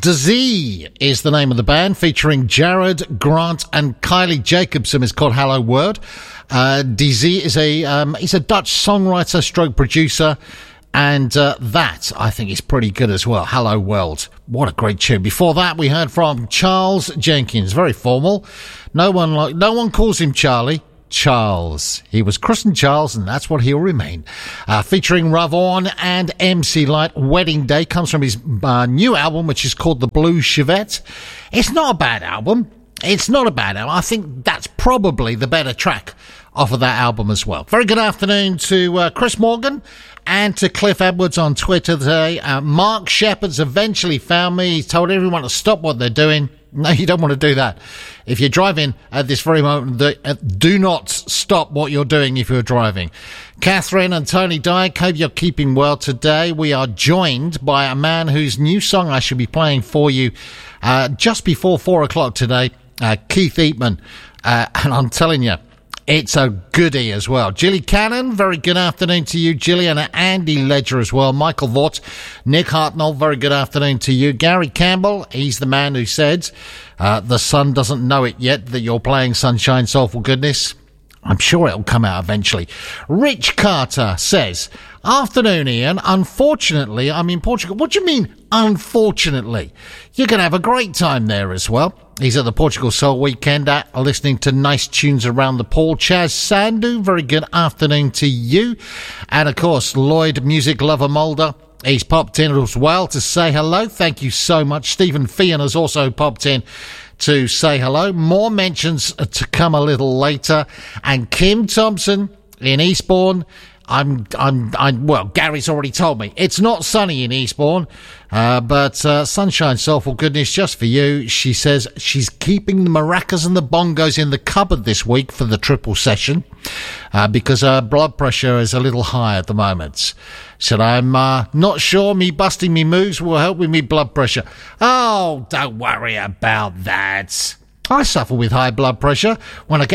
Dizzy is the name of the band, featuring Jared, Grant and Kylie Jacobson. It's called Hello World. Dizzy is he's a Dutch songwriter stroke producer, and that, I think, is pretty good as well. Hello World. What a great tune. Before that, we heard from Charles Jenkins. Very formal. No one calls him Charlie. Charles. He was christened Charles, and that's what he'll remain. Featuring Ravon and MC Light, Wedding Day, comes from his new album, which is called The Blue Chevette. It's not a bad album. I think that's probably the better track off of that album as well. Very good afternoon to Chris Morgan and to Cliff Edwards on Twitter today. Mark Shepherd's eventually found me. He's told everyone to stop what they're doing. No, you don't want to do that. If you're driving at this very moment, do not stop what you're doing if you're driving. Catherine and Tony Dyke, hope you're keeping well today. We are joined by a man whose new song I should be playing for you just before 4 o'clock today, Keith Eatman. And I'm telling you, it's a goodie as well. Gilly Cannon, very good afternoon to you. Gillian and Andy Ledger as well. Michael Vaught, Nick Hartnell, very good afternoon to you. Gary Campbell, he's the man who said the sun doesn't know it yet that you're playing Sunshine Soulful Goodness. I'm sure it'll come out eventually. Rich Carter says, afternoon, Ian. Unfortunately, I'm in Portugal. What do you mean, unfortunately? You're going to have a great time there as well. He's at the Portugal Soul Weekend listening to nice tunes around the pool. Chaz Sandu, very good afternoon to you. And, of course, Lloyd Music Lover Mulder. He's popped in as well to say hello. Thank you so much. Stephen Fian has also popped in to say hello. More mentions to come a little later. And Kim Thompson in Eastbourne. Well, Gary's already told me it's not sunny in Eastbourne, but Sunshine Soulful Goodness just for you. She says she's keeping the maracas and the bongos in the cupboard this week for the triple session because her blood pressure is a little high at the moment. Said, I'm not sure me busting me moves will help with me blood pressure. Oh, don't worry about that. I suffer with high blood pressure when I get